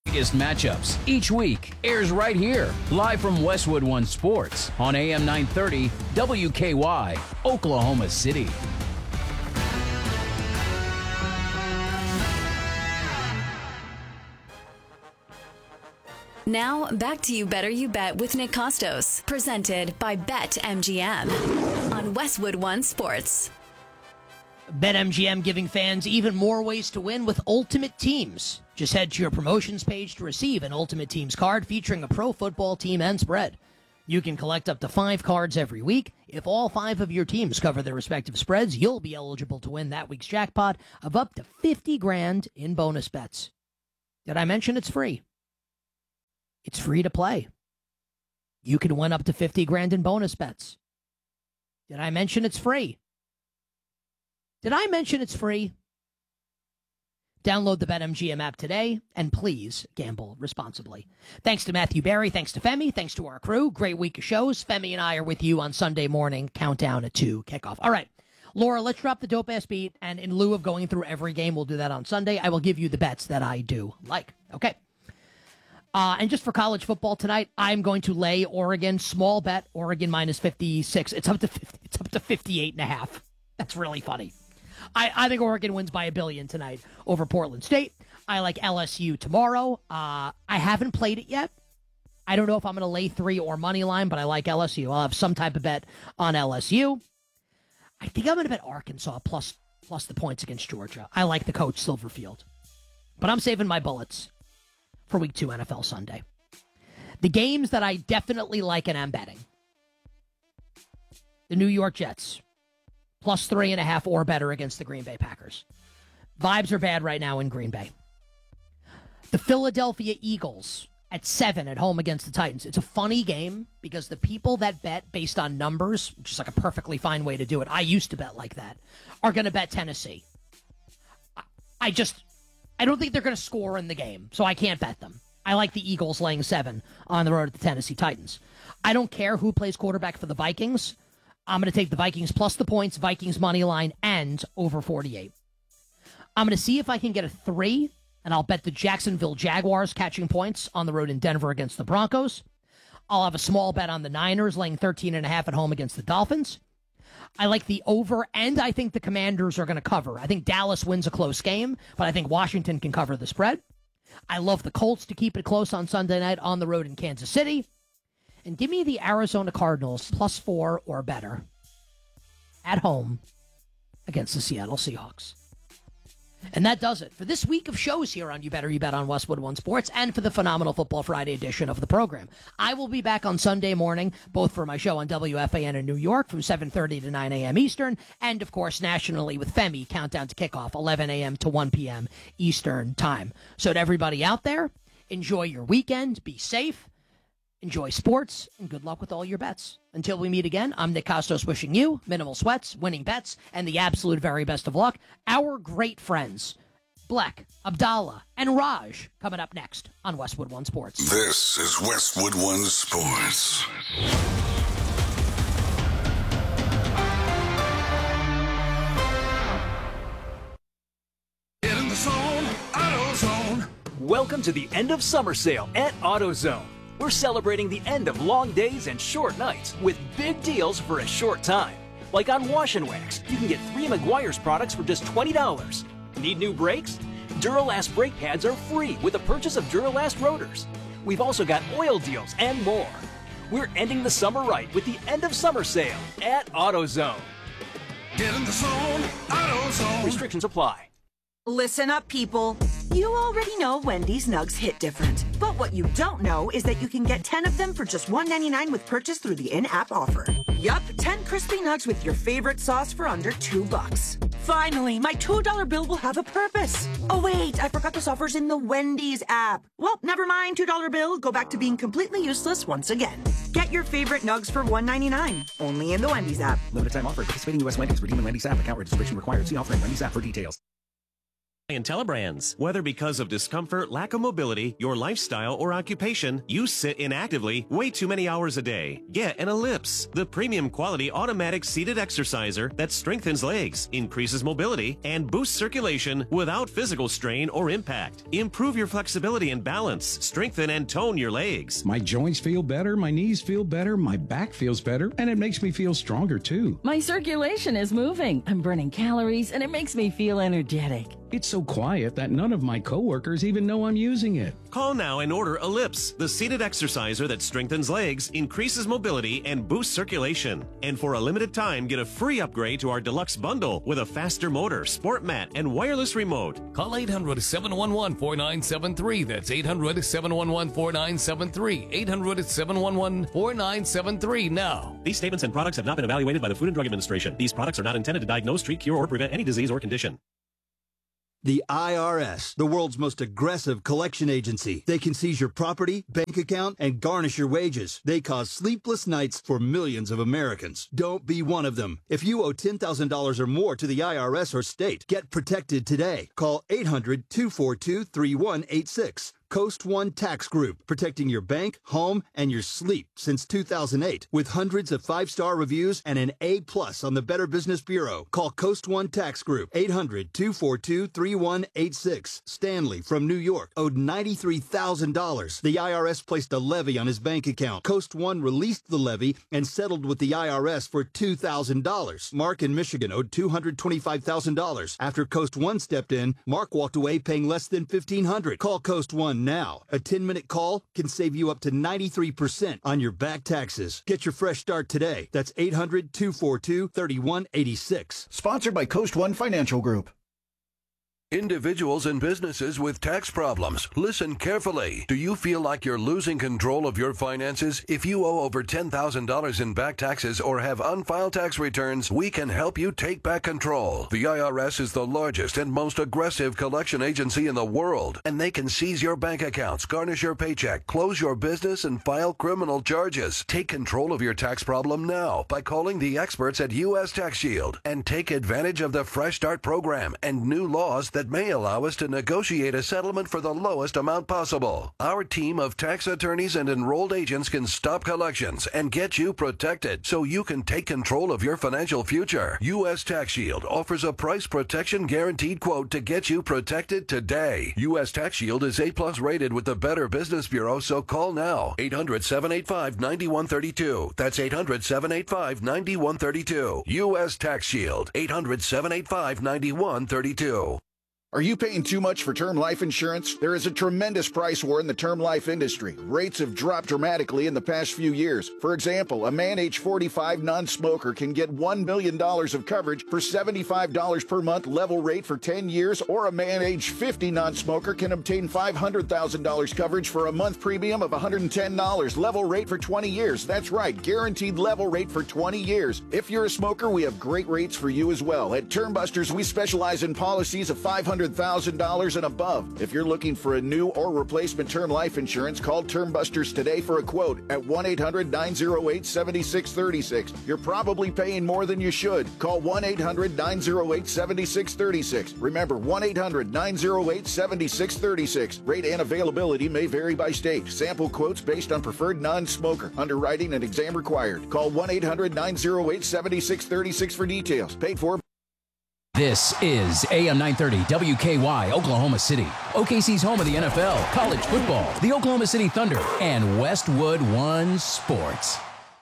biggest matchups each week airs right here, live from Westwood One Sports on AM 930 WKY, Oklahoma City. Now, back to You Better You Bet with Nick Costos, presented by BetMGM on Westwood One Sports. BetMGM giving fans even more ways to win with Ultimate Teams. Just head to your promotions page to receive an Ultimate Teams card featuring a pro football team and spread. You can collect up to 5 cards every week. If all 5 of your teams cover their respective spreads, you'll be eligible to win that week's jackpot of up to $50,000 in bonus bets. Did I mention it's free? It's free to play. You can win up to $50,000 in bonus bets. Did I mention it's free? Did I mention it's free? Download the BetMGM app today, and please gamble responsibly. Thanks to Matthew Berry, thanks to Femi, thanks to our crew. Great week of shows. Femi and I are with you on Sunday morning, countdown at 2, kickoff. All right, Laura, let's drop the dope-ass beat, and in lieu of going through every game, we'll do that on Sunday. I will give you the bets that I do like. Okay. And just for college football tonight, I'm going to lay Oregon, small bet, Oregon minus 56. It's up to 50, it's up to 58.5. That's really funny. I think Oregon wins by $1 billion tonight over Portland State. I like LSU tomorrow. I haven't played it yet. I don't know if I'm going to lay 3 or money line, but I like LSU. I'll have some type of bet on LSU. I think I'm going to bet Arkansas plus the points against Georgia. I like the coach Silverfield. But I'm saving my bullets for Week 2 NFL Sunday. The games that I definitely like and am betting. The New York Jets, plus 3.5 or better against the Green Bay Packers. Vibes are bad right now in Green Bay. The Philadelphia Eagles at 7 at home against the Titans. It's a funny game because the people that bet based on numbers, which is like a perfectly fine way to do it, I used to bet like that, are going to bet Tennessee. I don't think they're going to score in the game, so I can't bet them. I like the Eagles laying 7 on the road at the Tennessee Titans. I don't care who plays quarterback for the Vikings. I'm going to take the Vikings plus the points, Vikings money line, and over 48. I'm going to see if I can get a 3, and I'll bet the Jacksonville Jaguars catching points on the road in Denver against the Broncos. I'll have a small bet on the Niners laying 13.5 at home against the Dolphins. I like the over, and I think the Commanders are going to cover. I think Dallas wins a close game, but I think Washington can cover the spread. I love the Colts to keep it close on Sunday night on the road in Kansas City. And give me the Arizona Cardinals plus 4 or better at home against the Seattle Seahawks. And that does it for this week of shows here on You Better You Bet on Westwood One Sports and for the phenomenal Football Friday edition of the program. I will be back on Sunday morning, both for my show on WFAN in New York from 7:30 to 9 a.m. Eastern, and, of course, nationally with Femi, countdown to kickoff, 11 a.m. to 1 p.m. Eastern time. So to everybody out there, enjoy your weekend, be safe, enjoy sports, and good luck with all your bets. Until we meet again, I'm Nick Costos wishing you minimal sweats, winning bets, and the absolute very best of luck. Our great friends, Black, Abdallah, and Raj, coming up next on Westwood One Sports. This is Westwood One Sports. Get in the zone, AutoZone. Welcome to the end of summer sale at AutoZone. We're celebrating the end of long days and short nights with big deals for a short time. Like on Wash and Wax, you can get 3 Meguiar's products for just $20. Need new brakes? Duralast brake pads are free with the purchase of Duralast rotors. We've also got oil deals and more. We're ending the summer right with the end of summer sale at AutoZone. Get in the zone, AutoZone. Restrictions apply. Listen up, people. You already know Wendy's Nugs hit different. But what you don't know is that you can get 10 of them for just $1.99 with purchase through the in-app offer. Yup, 10 crispy nugs with your favorite sauce for under $2. Finally, my $2 bill will have a purpose. Oh wait, I forgot this offer's in the Wendy's app. Well, never mind, $2 bill. Go back to being completely useless once again. Get your favorite nugs for $1.99. Only in the Wendy's app. Limited time offer. Participating U.S. Wendy's. Redeem in Wendy's app. Account registration required. See offer in Wendy's app for details. and Telebrands. Whether because of discomfort, lack of mobility, your lifestyle, or occupation, you sit inactively way too many hours a day. Get an Ellipse, the premium quality automatic seated exerciser that strengthens legs, increases mobility, and boosts circulation without physical strain or impact. Improve your flexibility and balance, strengthen and tone your legs. My joints feel better, my knees feel better, my back feels better, and it makes me feel stronger too. My circulation is moving. I'm burning calories, and it makes me feel energetic. It's so quiet that none of my coworkers even know I'm using it. Call now and order Ellipse, the seated exerciser that strengthens legs, increases mobility, and boosts circulation. And for a limited time, get a free upgrade to our deluxe bundle with a faster motor, sport mat, and wireless remote. Call 800-711-4973. That's 800-711-4973. 800-711-4973 now. These statements and products have not been evaluated by the Food and Drug Administration. These products are not intended to diagnose, treat, cure, or prevent any disease or condition. The IRS, the world's most aggressive collection agency. They can seize your property, bank account, and garnish your wages. They cause sleepless nights for millions of Americans. Don't be one of them. If you owe $10,000 or more to the IRS or state, get protected today. Call 800-242-3186. Coast One Tax Group, protecting your bank, home, and your sleep since 2008. With hundreds of 5-star reviews and an A+ on the Better Business Bureau. Call Coast One Tax Group, 800-242-3186. Stanley from New York owed $93,000. The IRS placed a levy on his bank account. Coast One released the levy and settled with the IRS for $2,000. Mark in Michigan owed $225,000. After Coast One stepped in, Mark walked away paying less than $1,500. Call Coast One now. A 10-minute call can save you up to 93% on your back taxes. Get your fresh start today. That's 800-242-3186. Sponsored by Coast One Financial Group. Individuals and businesses with tax problems, listen carefully. Do you feel like you're losing control of your finances? If you owe over $10,000 in back taxes or have unfiled tax returns, we can help you take back control. The IRS is the largest and most aggressive collection agency in the world, and they can seize your bank accounts, garnish your paycheck, close your business, and file criminal charges. Take control of your tax problem now by calling the experts at U.S. Tax Shield and take advantage of the Fresh Start program and new laws that may allow us to negotiate a settlement for the lowest amount possible. Our team of tax attorneys and enrolled agents can stop collections and get you protected so you can take control of your financial future. U.S. Tax Shield offers a price protection guaranteed quote to get you protected today. U.S. Tax Shield is A+ rated with the Better Business Bureau, so call now. 800-785-9132. That's 800-785-9132. U.S. Tax Shield. 800-785-9132. Are you paying too much for term life insurance? There is a tremendous price war in the term life industry. Rates have dropped dramatically in the past few years. For example, a man age 45 non-smoker can get $1 million of coverage for $75 per month level rate for 10 years, or a man age 50 non-smoker can obtain $500,000 coverage for a month premium of $110 level rate for 20 years. That's right, guaranteed level rate for 20 years. If you're a smoker, we have great rates for you as well. At Term Busters, we specialize in policies of $500,000 and above. If you're looking for a new or replacement term life insurance, call Term Busters today for a quote at 1-800-908-7636. You're probably paying more than you should. Call 1-800-908-7636. Remember, 1-800-908-7636. Rate and availability may vary by state. Sample quotes based on preferred non-smoker. Underwriting and exam required. Call 1-800-908-7636 for details. Paid for. This is AM 930 WKY, Oklahoma City. OKC's home of the NFL, college football, the Oklahoma City Thunder, and Westwood One Sports.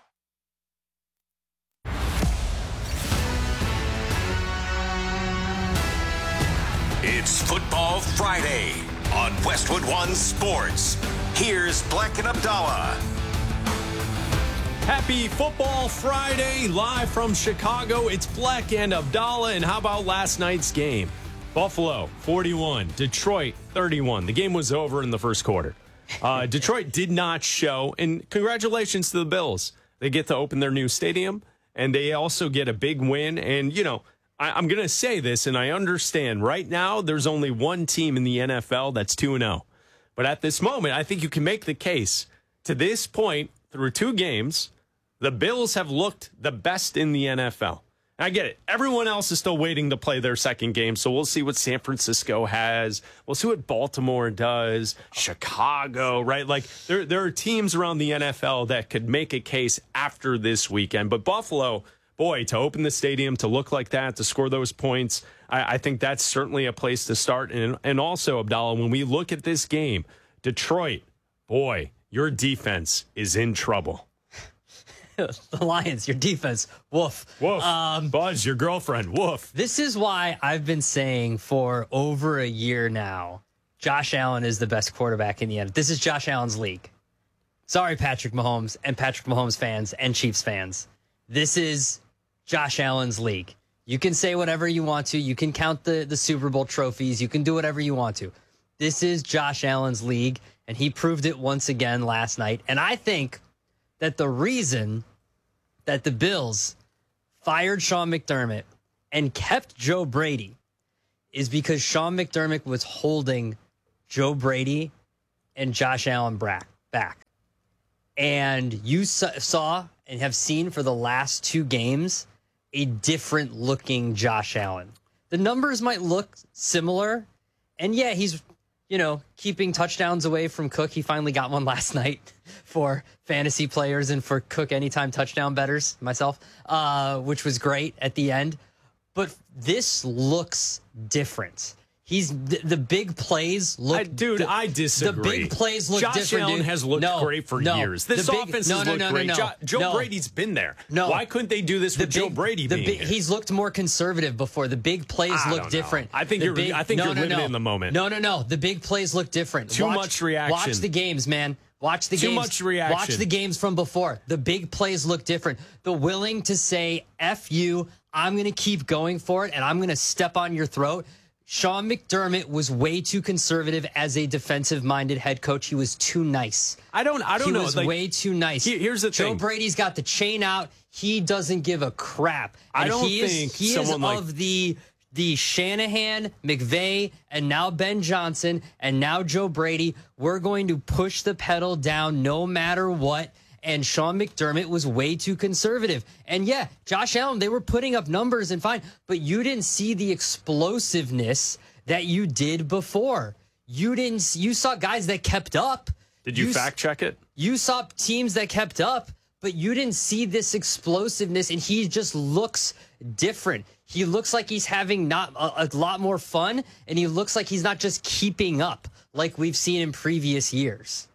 It's Football Friday on Westwood One Sports. Here's Black and Abdallah. Happy Football Friday, live from Chicago. It's Black and Abdallah. And how about last night's game? Buffalo, 41. Detroit, 31. The game was over in the first quarter. Detroit did not show. And congratulations to the Bills. They get to open their new stadium, and they also get a big win. And, you know, I'm going to say this, and I understand. Right now, there's only one team in the NFL that's 2-0. But at this moment, I think you can make the case. To this point, through two games, the Bills have looked the best in the NFL. I get it. Everyone else is still waiting to play their second game, so we'll see what San Francisco has. We'll see what Baltimore does, Chicago, right? Like, there are teams around the NFL that could make a case after this weekend. But Buffalo, boy, to open the stadium, to look like that, to score those points, I think that's certainly a place to start. And also, Abdallah, when we look at this game, Detroit, boy, your defense is in trouble. The Lions, your defense, woof. Woof. Buzz, your girlfriend, woof. This is why I've been saying for over a year now, Josh Allen is the best quarterback in the NFL. This is Josh Allen's league. Sorry, Patrick Mahomes and Patrick Mahomes fans and Chiefs fans. This is Josh Allen's league. You can say whatever you want to. You can count the Super Bowl trophies. You can do whatever you want to. This is Josh Allen's league, and he proved it once again last night. And I think that the reason that the Bills fired Sean McDermott and kept Joe Brady is because Sean McDermott was holding Joe Brady and Josh Allen back. And you saw and have seen for the last two games a different looking Josh Allen. The numbers might look similar. And yeah, he's, keeping touchdowns away from Cook. He finally got one last night for fantasy players and for Cook anytime touchdown bettors, myself, which was great at the end. But this looks different. The big plays look... I disagree. The big plays look different. Josh Allen has looked great for years. This offense has looked great. Joe Brady's been there. Why couldn't they do this with Joe Brady being here? He's looked more conservative before. The big plays look different. I think you're living in the moment. No. The big plays look different. Too much reaction. Watch the games, man. Watch the games. Too much reaction. Watch the games from before. The big plays look different. The willing to say, F you, I'm going to keep going for it, and I'm going to step on your throat. Sean McDermott was way too conservative as a defensive-minded head coach. He was too nice. I don't know. He was way too nice. Here's the thing. Joe Brady's got the chain out. He doesn't give a crap. And I don't think he is of the Shanahan, McVay, and now Ben Johnson, and now Joe Brady. We're going to push the pedal down no matter what. And Sean McDermott was way too conservative. And yeah, Josh Allen, they were putting up numbers and fine, but you didn't see the explosiveness that you did before. You saw guys that kept up. Did you fact check it? You saw teams that kept up, but you didn't see this explosiveness, and he just looks different. He looks like he's having not a lot more fun, and he looks like he's not just keeping up like we've seen in previous years.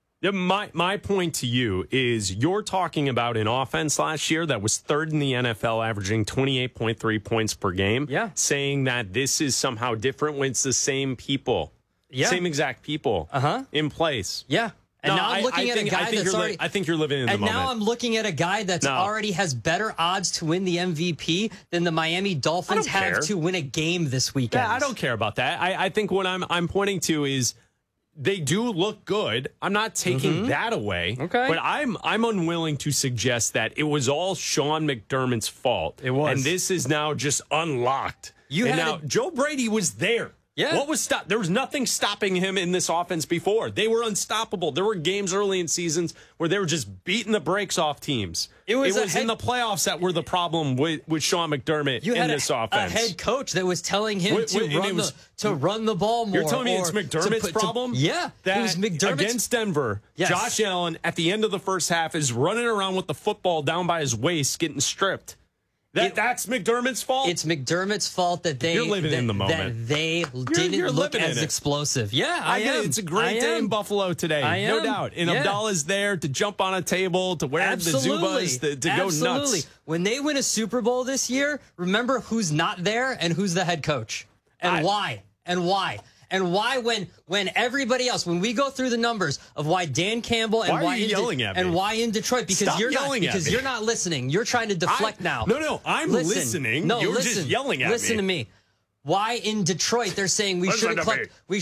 My point to you is you're talking about an offense last year that was third in the NFL, averaging 28.3 points per game. Yeah. Saying that this is somehow different when it's the same people. Yeah. Same exact people in place. Yeah. And now I'm looking at a guy that's already... I think you're living in the moment. And now I'm looking at a guy that's already has better odds to win the MVP than the Miami Dolphins have to win a game this weekend. Yeah, I don't care about that. I think what I'm pointing to is they do look good. I'm not taking that away. Okay. But I'm unwilling to suggest that it was all Sean McDermott's fault. It was. And this is now just unlocked. Joe Brady was there. Yeah. There was nothing stopping him in this offense before. They were unstoppable. There were games early in seasons where they were just beating the brakes off teams. It was in the playoffs that were the problem with Sean McDermott in this offense. A head coach that was telling him to run the ball more. You're telling me it's McDermott's problem? Yeah. That it was McDermott's against Denver, Josh Allen at the end of the first half is running around with the football down by his waist getting stripped. That's McDermott's fault? It's McDermott's fault that they... You're living in the moment. That they didn't look as explosive. Yeah, I am. It's a great day in Buffalo today. No doubt. And Abdallah's there to jump on a table, to wear the Zubas, to go nuts. When they win a Super Bowl this year, remember who's not there and who's the head coach. And why. And why. And why when everybody else, when we go through the numbers of why Dan Campbell and why in Detroit, because you're not listening. You're trying to deflect now. No, I'm listening. No, you're just yelling at me. Listen to me. Why in Detroit they're saying we should have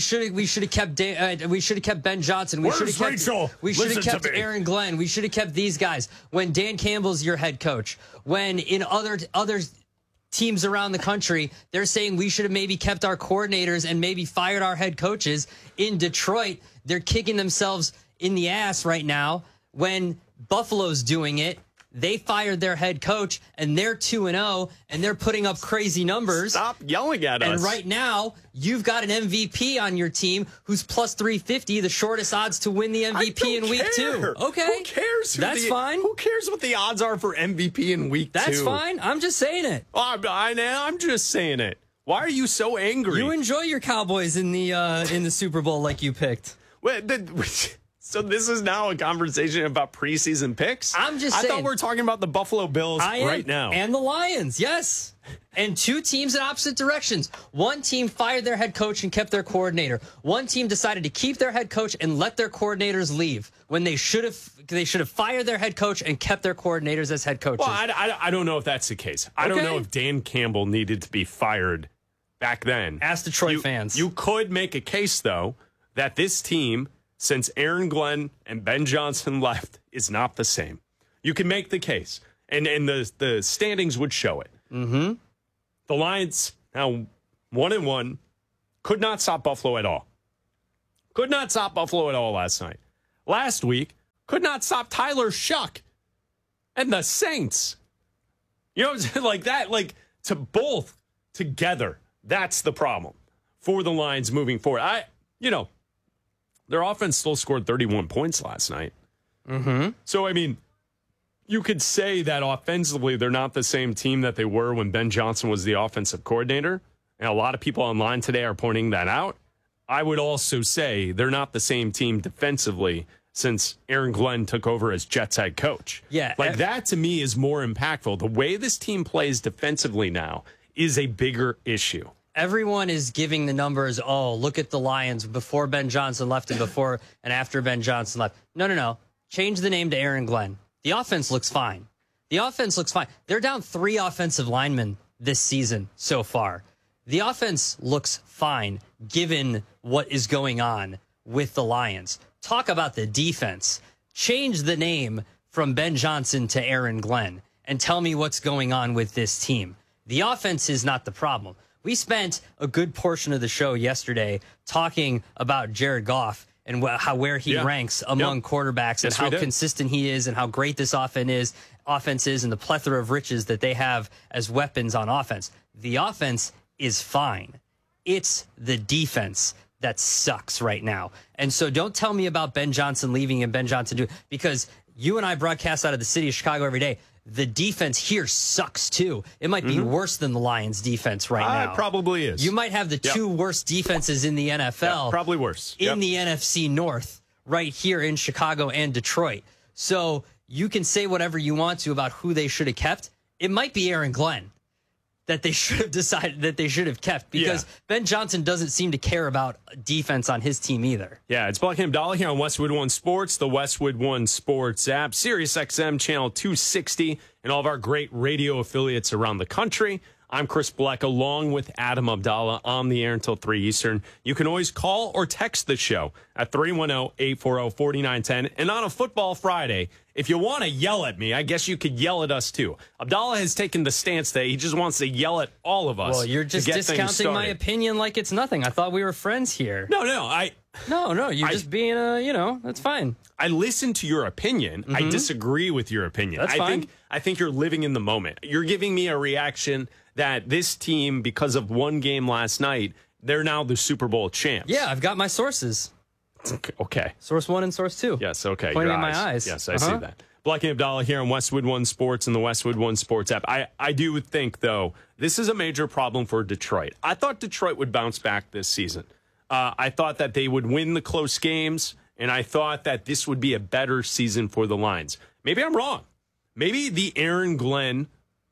kept Ben Johnson. We should have kept Aaron Glenn. We should have kept these guys. When Dan Campbell's your head coach. When in other teams around the country, they're saying we should have maybe kept our coordinators and maybe fired our head coaches. In Detroit, they're kicking themselves in the ass right now. When Buffalo's doing it, They fired their head coach, and they're 2-0, and they're putting up crazy numbers. Stop yelling at us. And right now, you've got an MVP on your team who's plus 350, the shortest odds to win the MVP in week 2. Okay. Who cares? That's fine. Who cares what the odds are for MVP in week 2? That's fine. I'm just saying it. I'm just saying it. Why are you so angry? You enjoy your Cowboys in the Super Bowl like you picked. So this is now a conversation about preseason picks? I'm just saying. saying. I thought we were talking about the Buffalo Bills right now. And the Lions, yes. And two teams in opposite directions. One team fired their head coach and kept their coordinator. One team decided to keep their head coach and let their coordinators leave when they should have fired their head coach and kept their coordinators as head coaches. Well, I don't know if that's the case. I don't know if Dan Campbell needed to be fired back then. Ask Detroit fans. You could make a case, though, that this team, since Aaron Glenn and Ben Johnson left, is not the same. You can make the case, and the standings would show it. Mm-hmm. The Lions, now 1-1, could not stop Buffalo at all. Could not stop Buffalo at all last night. Last week, could not stop Tyler Shuck and the Saints. You know, like that, like to both together, that's the problem for the Lions moving forward. Their offense still scored 31 points last night. Mm-hmm. So, I mean, you could say that offensively they're not the same team that they were when Ben Johnson was the offensive coordinator. And a lot of people online today are pointing that out. I would also say they're not the same team defensively since Aaron Glenn took over as Jets head coach. Yeah. Like that to me is more impactful. The way this team plays defensively now is a bigger issue. Everyone is giving the numbers, look at the Lions before Ben Johnson left and before and after Ben Johnson left. No. Change the name to Aaron Glenn. The offense looks fine. They're down 3 offensive linemen this season so far. The offense looks fine given what is going on with the Lions. Talk about the defense. Change the name from Ben Johnson to Aaron Glenn and tell me what's going on with this team. The offense is not the problem. We spent a good portion of the show yesterday talking about Jared Goff and where he ranks among quarterbacks and how consistent he is and how great this offense is and the plethora of riches that they have as weapons on offense. The offense is fine. It's the defense that sucks right now. And so don't tell me about Ben Johnson leaving and Ben Johnson doing, because you and I broadcast out of the city of Chicago every day. The defense here sucks, too. It might be worse than the Lions' defense right now. It probably is. You might have the 2 worst defenses in the NFL. Probably worse. In the NFC North, right here in Chicago and Detroit. So you can say whatever you want to about who they should have kept. It might be Aaron Glenn that they should have decided that they should have kept, because Ben Johnson doesn't seem to care about defense on his team either. Yeah, it's Black and Abdallah here on Westwood One Sports, the Westwood One Sports app, Sirius XM channel 260, and all of our great radio affiliates around the country. I'm Chris Black, along with Adam Abdallah, on the air until 3 Eastern. You can always call or text the show at 310-840-4910. And on a Football Friday, if you want to yell at me, I guess you could yell at us too. Abdallah has taken the stance that he just wants to yell at all of us. Well, you're just discounting my opinion like it's nothing. I thought we were friends here. No, you're just being that's fine. I listen to your opinion. I disagree with your opinion. That's fine. I think you're living in the moment. You're giving me a reaction that this team, because of one game last night, they're now the Super Bowl champs. Yeah, I've got my sources. Okay. Source 1 and source 2. Yes, okay. Pointing at my eyes. Yes, I see that. Black and Abdallah here on Westwood One Sports and the Westwood One Sports app. I do think, though, this is a major problem for Detroit. I thought Detroit would bounce back this season. I thought that they would win the close games, and I thought that this would be a better season for the Lions. Maybe I'm wrong. Maybe the Aaron Glenn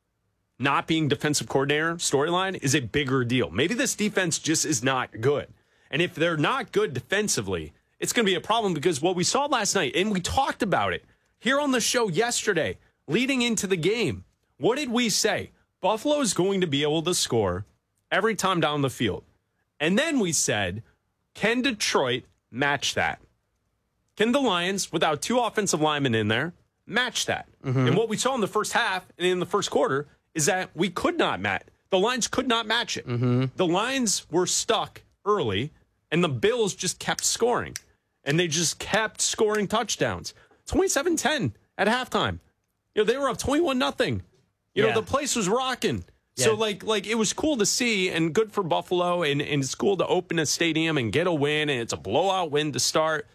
not being defensive coordinator storyline is a bigger deal. Maybe this defense just is not good. And if they're not good defensively, it's going to be a problem, because what we saw last night, and we talked about it here on the show yesterday, leading into the game, what did we say? Buffalo is going to be able to score every time down the field. And then we said, can Detroit match that? Can the Lions, without 2 offensive linemen in there, match that? And what we saw in the first half and in the first quarter is that we could not match. The Lions could not match it. The Lions were stuck early, and the Bills just kept scoring. And they just kept scoring touchdowns. 27-10 at halftime. They were up 21-0. The place was rocking. Yeah. So, it was cool to see and good for Buffalo, and it's cool to open a stadium and get a win, and it's a blowout win to start.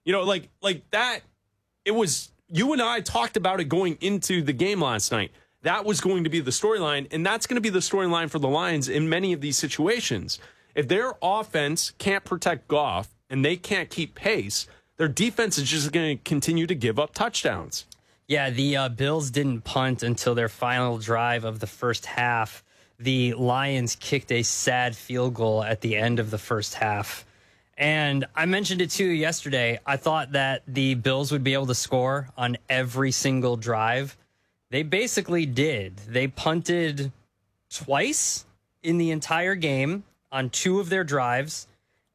That, it was, you and I talked about it going into the game last night. That was going to be the storyline, and that's going to be the storyline for the Lions in many of these situations. If their offense can't protect Goff and they can't keep pace, their defense is just going to continue to give up touchdowns. Yeah, the Bills didn't punt until their final drive of the first half. The Lions kicked a sad field goal at the end of the first half. And I mentioned it to you yesterday. I thought that the Bills would be able to score on every single drive. They basically did. They punted twice in the entire game on 2 of their drives,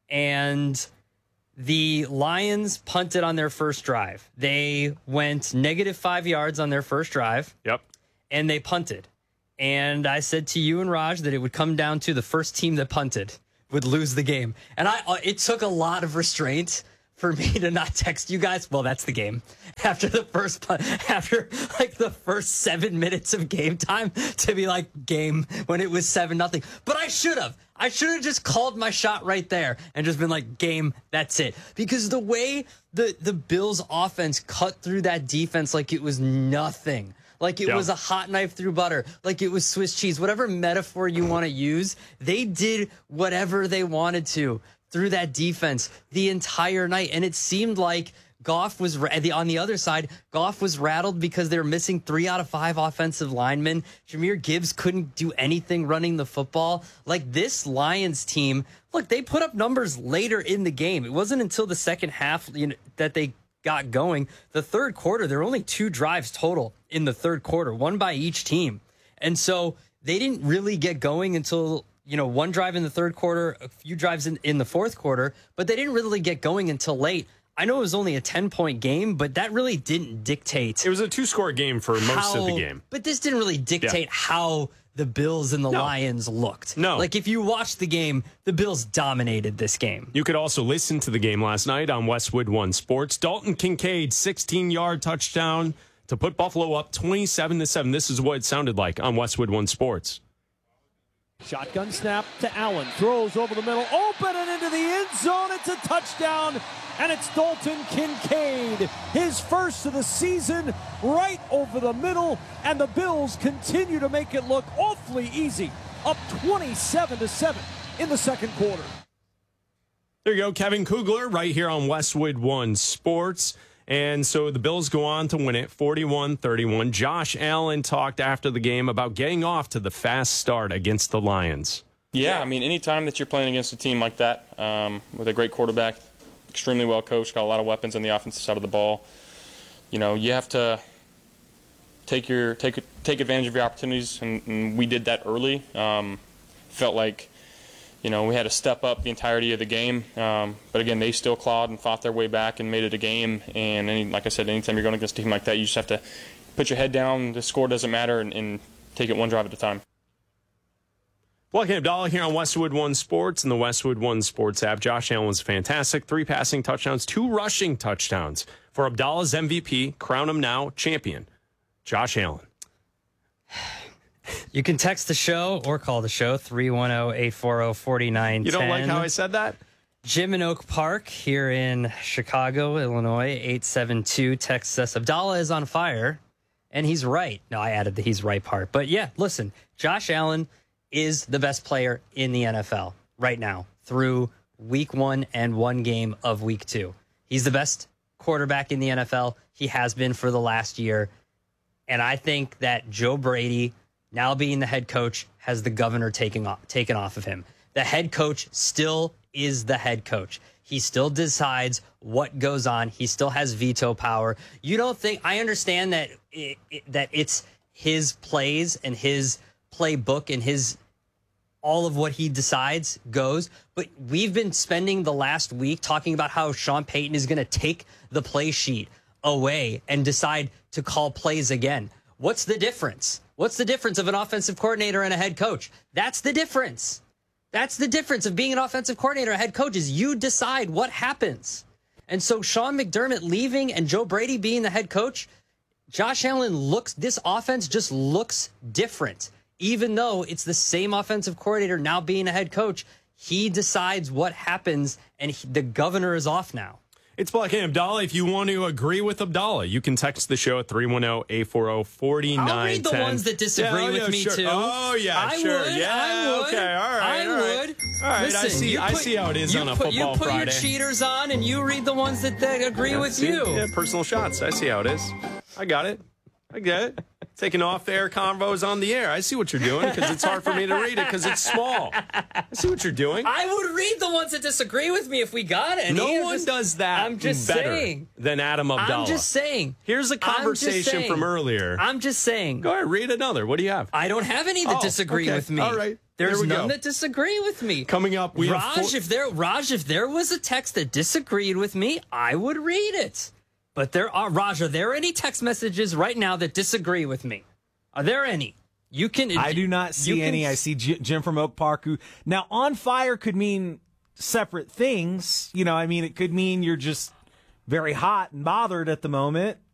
and the Lions punted on their first drive. They went -5 yards on their first drive. Yep. And they punted. And I said to you and Raj that it would come down to the first team that punted would lose the game. And it took a lot of restraint for me to not text you guys. Well, that's the game. After the first the first 7 minutes of game time, to be like, game, when it was 7-0. But I should have just called my shot right there and just been like, game, that's it. Because the way the Bills offense cut through that defense like it was nothing. Like it was a hot knife through butter, like it was Swiss cheese, whatever metaphor you want to use, they did whatever they wanted to through that defense the entire night. And it seemed like Goff was, on the other side, Goff was rattled because they were missing 3 out of 5 offensive linemen. Jahmyr Gibbs couldn't do anything running the football. Like, this Lions team, look, they put up numbers later in the game. It wasn't until the second half that they got going. The third quarter, there were only 2 drives total in the third quarter, 1 by each team. And so they didn't really get going until, 1 drive in the third quarter, a few drives in the fourth quarter, but they didn't really get going until late. I know it was only a 10-point game, but that really didn't dictate. It was a 2-score game for most of the game. But this didn't really dictate how the Bills and the Lions looked. No. Like, if you watched the game, the Bills dominated this game. You could also listen to the game last night on Westwood One Sports. Dalton Kincaid, 16-yard touchdown to put Buffalo up 27-7. This is what it sounded like on Westwood One Sports. Shotgun snap to Allen. Throws over the middle. Open and into the end zone. It's a touchdown. And it's Dalton Kincaid. His first of the season, right over the middle. And the Bills continue to make it look awfully easy. Up 27-7 in the second quarter. There you go. Kevin Kugler right here on Westwood One Sports. And so the Bills go on to win it 41-31. Josh Allen talked after the game about getting off to the fast start against the Lions. Yeah, I mean, anytime that you're playing against a team like that, with a great quarterback, extremely well coached, got a lot of weapons on the offensive side of the ball, you have to take advantage of your opportunities, and we did that early. Felt like, we had to step up the entirety of the game. But again, they still clawed and fought their way back and made it a game. And like I said, anytime you're going against a team like that, you just have to put your head down. The score doesn't matter, and take it one drive at a time. Black and Abdallah here on Westwood One Sports and the Westwood One Sports app. Josh Allen was fantastic. 3 passing touchdowns, 2 rushing touchdowns for Abdallah's MVP. Crown him now champion, Josh Allen. You can text the show or call the show, 310-840-4910. You don't like how I said that? Jim in Oak Park here in Chicago, Illinois, 872 texts us, Abdallah is on fire, and he's right. No, I added the he's right part. But yeah, listen, Josh Allen is the best player in the NFL right now through week 1 and 1 game of week 2. He's the best quarterback in the NFL. He has been for the last year. And I think that Joe Brady, now being the head coach, has the governor taken off of him. The head coach still is the head coach. He still decides what goes on. He still has veto power. You don't think, I understand that that it's his plays and his playbook and all of what he decides goes. But we've been spending the last week talking about how Sean Payton is going to take the play sheet away and decide to call plays again. What's the difference? What's the difference of an offensive coordinator and a head coach? That's the difference. That's the difference of being an offensive coordinator, a head coach, is you decide what happens. And so Sean McDermott leaving and Joe Brady being the head coach, Josh Allen this offense just looks different. Even though it's the same offensive coordinator now being a head coach, he decides what happens, and the governor is off now. It's Black and Abdallah. If you want to agree with Abdallah, you can text the show at 310-840-4910. I'll read the ones that disagree with me, sure. too. Oh, yeah, I sure. would, yeah, I would. okay, all right. I all right. would. All right, Listen, I see how it is on a football You put Friday. your cheaters on, and you read the ones that agree with you. Yeah, personal shots. I see how it is. I got it. I get it. Taking off-air convos on the air. I see what you're doing because it's hard for me to read it because it's small. I see what you're doing. I would read the ones that disagree with me if we got any. No one does that I'm just better saying. than Adam Abdallah. I'm just saying. Here's a conversation from earlier. I'm just saying. Go ahead, read another. What do you have? I don't have any that disagree with me. All right. There's none that disagree with me. Coming up, we Raj, have if there was a text that disagreed with me, I would read it. But Raj, are there any text messages right now that disagree with me? Are there any? You can. I do not see any. I see Jim from Oak Park who now on fire could mean separate things. You know, I mean, it could mean you're just very hot and bothered at the moment.